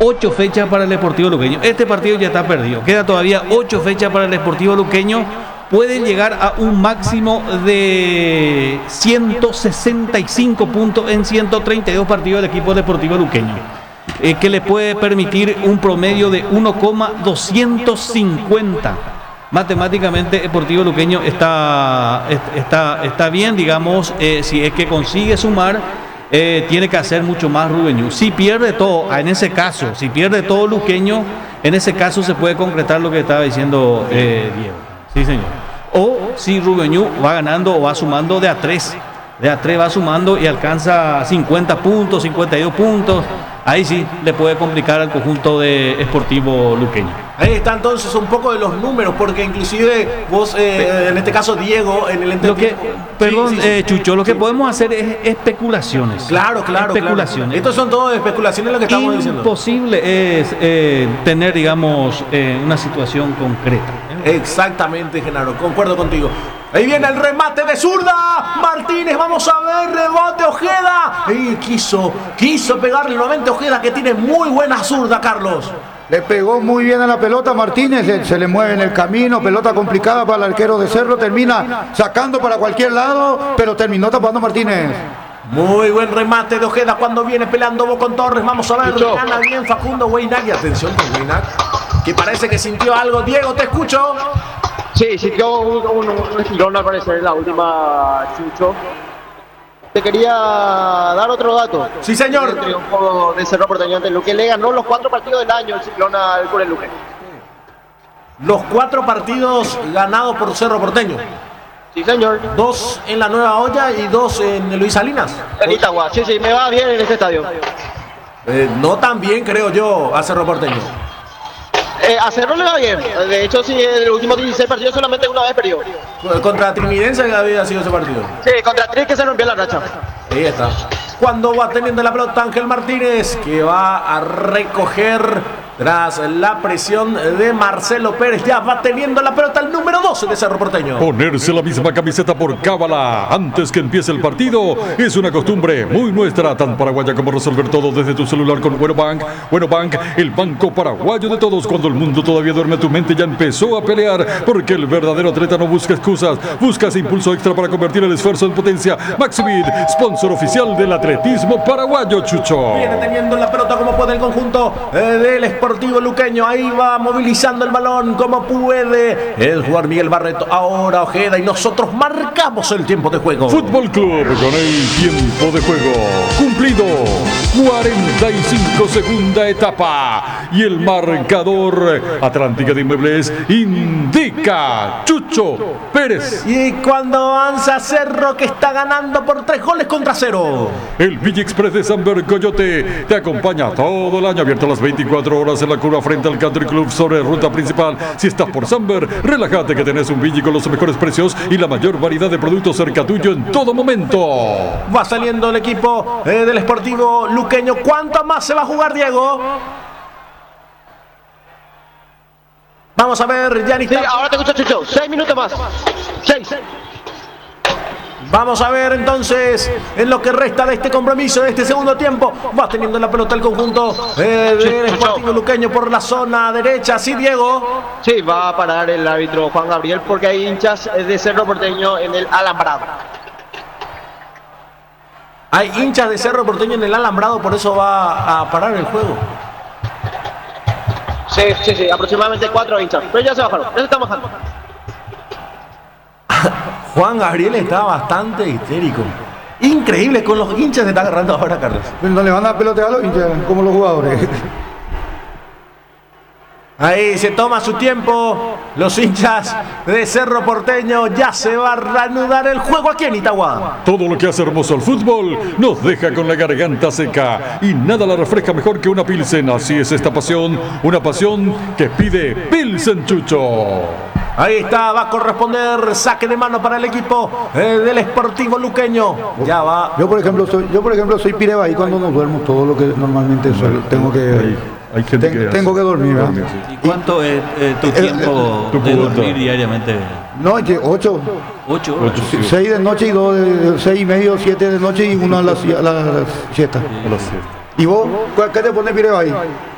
8 fechas para el Sportivo Luqueño. Este partido ya está perdido. Queda todavía 8 fechas para el Sportivo Luqueño. Pueden llegar a un máximo de 165 puntos en 132 partidos del equipo deportivo luqueño, que le puede permitir un promedio de 1,250. Matemáticamente, Deportivo Luqueño está bien, digamos, si es que consigue sumar, tiene que hacer mucho más Rubeñú. Si pierde todo, en ese caso, si pierde todo Luqueño, en ese caso se puede concretar lo que estaba diciendo Diego. Sí, señor. O si Rubeñú va ganando o va sumando de a 3. De a 3 va sumando y alcanza 50 puntos, 52 puntos. Ahí sí le puede complicar al conjunto de Sportivo Luqueño. Ahí está entonces un poco de los números, porque inclusive vos, en este caso Diego, en el entretenimiento. Chucho, lo que podemos hacer es especulaciones. Claro. Especulaciones. Estos son todas especulaciones lo que estamos diciendo. Imposible es tener, digamos, una situación concreta. Exactamente, Genaro, concuerdo contigo. Ahí viene el remate de zurda. Martínez, vamos a ver, rebote Ojeda. Y quiso pegarle nuevamente Ojeda, que tiene muy buena zurda, Carlos. Le pegó muy bien a la pelota Martínez, se le mueve en el camino, pelota complicada para el arquero de Cerro, termina sacando para cualquier lado, pero terminó tapando Martínez. Muy buen remate de Ojeda cuando viene peleando con Torres. Vamos a ver, gana bien Facundo Weynack. Y atención con Weynack, que parece que sintió algo. Diego, te escucho. Sí, sintió un estirón al parecer en la última, Chucho. Te quería dar otro dato. Sí, señor. El triunfo de Cerro Porteño ante Luque. Le ganó los 4 partidos del año el Ciclón al Cure Luque. Los 4 partidos ganados por Cerro Porteño. Sí, señor. 2 en la Nueva Olla y 2 en Luis Salinas. En Itagua. Sí, me va bien en este estadio. No tan bien, creo yo, a Cerro Porteño. A Cerro le va bien. De hecho, sí, en los últimos 16 partidos solamente una vez perdió. Contra Trinidense que había sido ese partido. Sí, contra Tri que se rompió la racha. Ahí está. Cuando va teniendo la pelota Ángel Martínez, que va a recoger tras la presión de Marcelo Pérez. Ya va teniendo la pelota el número 12 de Cerro Porteño. Ponerse la misma camiseta por cábala antes que empiece el partido es una costumbre muy nuestra, tan paraguaya como resolver todo desde tu celular con Bueno Bank. Bueno Bank, el banco paraguayo de todos. Cuando el mundo todavía duerme, tu mente ya empezó a pelear, porque el verdadero atleta no busca excusas, busca ese impulso extra para convertir el esfuerzo en potencia. Maximid, sponsor oficial del atletismo paraguayo, Chucho. Viene teniendo la pelota como puede el conjunto del Sportivo Luqueño. Ahí va movilizando el balón como puede el jugador Miguel Barreto. Ahora Ojeda y nosotros marcamos el tiempo de juego. Fútbol Club con el tiempo de juego cumplido. 45 segunda etapa. Y el marcador Atlántica de Inmuebles indica Chucho Pérez. Y cuando avanza Cerro, que está ganando por 3-0. El Villa Express de Samber Coyote te acompaña todo el año, abierto a las 24 horas en la curva frente al Country Club sobre ruta principal. Si estás por Samber, relájate que tenés un Villa con los mejores precios y la mayor variedad de productos cerca tuyo en todo momento. Va saliendo el equipo del Sportivo Luqueño. ¿Cuánto más se va a jugar, Diego? Vamos a ver, Yanis. Sí, ahora te escucho, Chucho. 6 minutos más. 6. Vamos a ver entonces en lo que resta de este compromiso, de este segundo tiempo. Va teniendo la pelota el conjunto del Sportivo Luqueño por la zona derecha. Sí, Diego. Sí, va a parar el árbitro Juan Gabriel porque hay hinchas de Cerro Porteño en el alambrado. Hay hinchas de Cerro Porteño en el alambrado, por eso va a parar el juego. Sí, aproximadamente 4 hinchas. Pero ya se bajaron, ya se están bajando. Juan Gabriel está bastante histérico. Increíble, con los hinchas se está agarrando ahora, Carlos. No le van a pelotear a los hinchas, como los jugadores. Ahí se toma su tiempo. Los hinchas de Cerro Porteño. Ya se va a reanudar el juego aquí en Itagua. Todo lo que hace hermoso el fútbol nos deja con la garganta seca. Y nada la refresca mejor que una Pilsen. Así es esta pasión. Una pasión que pide Pilsen, Chucho. Ahí está, va a corresponder saque de mano para el equipo del Sportivo Luqueño. Ya va. Yo por ejemplo soy pireba y cuando no duermo todo lo que normalmente tengo que tengo que dormir. ¿Y cuánto es tu tiempo de dormir diariamente? Noche, 8. 8 horas. 6 de noche y 2 de 6 y medio, 7 de noche y 1 a la siesta. ¿Y vos? ¿Qué te pones pireba ahí?